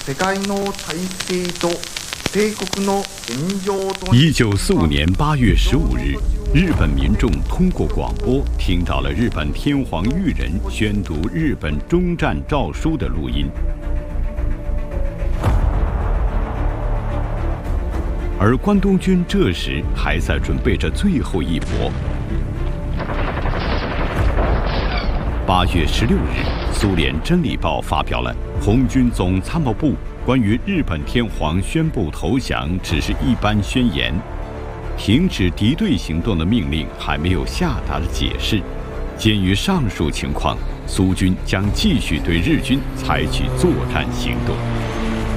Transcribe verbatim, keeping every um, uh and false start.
一九四五年八月十五日，日本民众通过广播听到了日本天皇裕仁宣读日本终战诏书的录音。而关东军这时还在准备着最后一搏。八月十六日，苏联《真理报》发表了红军总参谋部关于日本天皇宣布投降只是一般宣言，停止敌对行动的命令还没有下达的解释。鉴于上述情况，苏军将继续对日军采取作战行动。